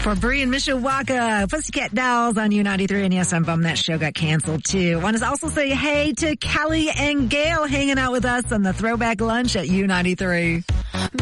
For Bree and Mishawaka, Pussycat Dolls on U93. And yes, I'm bummed that show got canceled too. Want to also say hey to Kelly and Gail hanging out with us on the Throwback Lunch at U93.